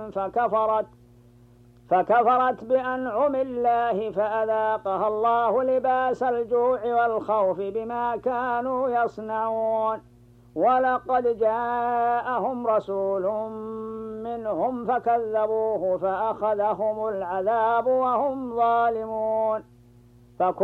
فكفرت بأنعم الله فأذاقها الله لباس الجوع والخوف بما كانوا يصنعون. ولقد جاءهم رسول منهم فكذبوه فأخذهم العذاب وهم ظالمون.